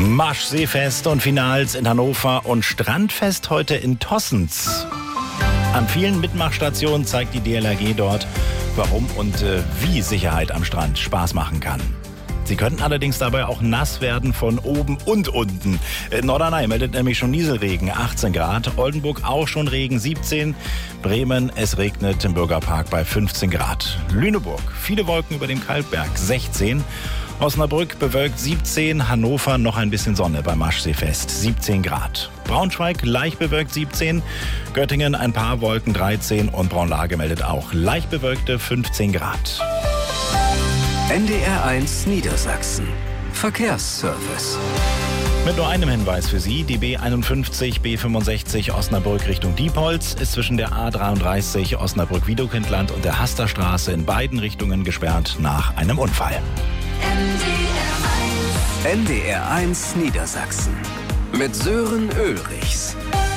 Maschseefest und Finals in Hannover und Strandfest heute in Tossens. An vielen Mitmachstationen zeigt die DLRG dort, warum und wie Sicherheit am Strand Spaß machen kann. Sie könnten allerdings dabei auch nass werden von oben und unten. Norderney meldet nämlich schon Nieselregen, 18 Grad. Oldenburg auch schon Regen, 17. Bremen, es regnet im Bürgerpark bei 15 Grad. Lüneburg, viele Wolken über dem Kaltberg, 16. Osnabrück bewölkt 17, Hannover noch ein bisschen Sonne beim Maschseefest, 17 Grad. Braunschweig leicht bewölkt 17, Göttingen ein paar Wolken 13 und Braunlage meldet auch leicht bewölkte 15 Grad. NDR1 Niedersachsen. Verkehrsservice. Mit nur einem Hinweis für Sie, die B51, B65 Osnabrück Richtung Diepholz ist zwischen der A33 Osnabrück-Wiedekind-Land und der Hasterstraße in beiden Richtungen gesperrt nach einem Unfall. NDR1 Niedersachsen. Mit Sören Ulrichs.